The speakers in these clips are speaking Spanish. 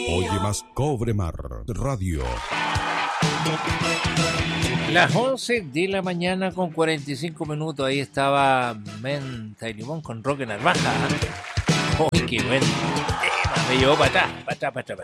Oye más Cobre Mar Radio. Las 11 de la mañana con 45 minutos. Ahí estaba Menta y Limón con Roque Narvaja. ¡Uy, qué buen tema! Me llevó para atrás.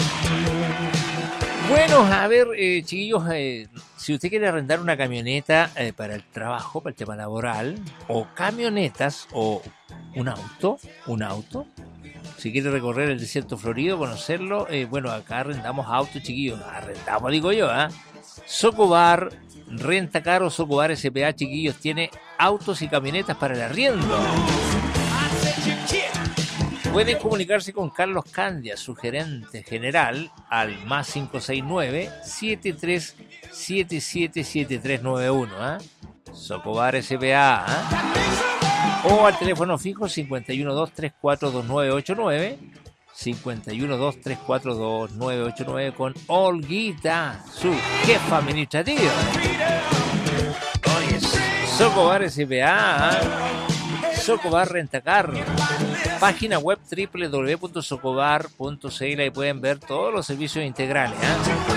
Bueno, a ver, chiquillos, si usted quiere arrendar una camioneta para el trabajo, para el tema laboral, o camionetas, o un auto, si quiere recorrer el desierto florido, conocerlo, bueno, acá arrendamos autos, chiquillos, arrendamos, digo yo, ¿ah? Socobar, Renta Caro, Socobar S.p.A., chiquillos, tiene autos y camionetas para el arriendo. Pueden comunicarse con Carlos Candia, su gerente general, al más 569-7377-7391, ¿eh? Socobar S.p.A., ¿eh? O al teléfono fijo 512-342989, 512-342989 con Olguita, su jefa administrativa. Oye, Socobar S.p.A., ¿eh? Socobar Rentacar. Página web www.socobar.cl, y pueden ver todos los servicios integrales, ¿eh?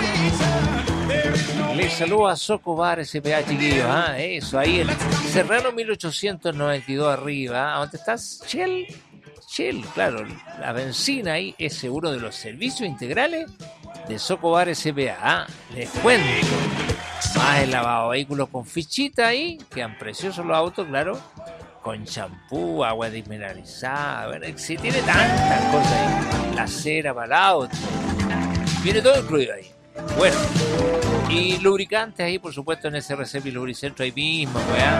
Les saludo a Socobar S.p.A., chiquillos, ¿eh? Eso, ahí en Serrano 1892 arriba. ¿Dónde estás? Shell, claro, la benzina ahí es uno de los servicios integrales de Socobar S.p.A., ¿eh? Les cuento. Más el lavado de vehículos con fichita ahí, quedan preciosos los autos, claro, con champú, agua desmineralizada, bueno, si tiene tantas cosas ahí, la cera para el auto, viene todo incluido ahí. Bueno, y lubricantes ahí, por supuesto, en SRC y Lubricentro ahí mismo, weá.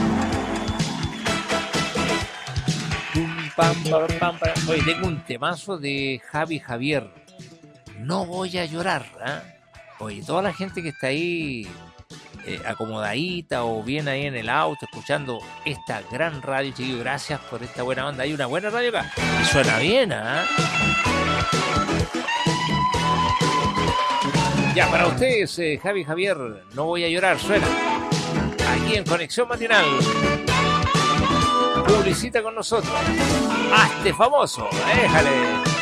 Oye, tengo un temazo de Javi Javier, No voy a llorar, ¿eh? Oye, toda la gente que está ahí acomodadita o bien ahí en el auto escuchando esta gran radio, chiquillos, gracias por esta buena onda. Hay una buena radio acá y suena bien, ¿eh? Ya, para ustedes, Javi Javier, No voy a llorar, suena aquí en Conexión Matinal. Publicita con nosotros, hazte famoso, déjale.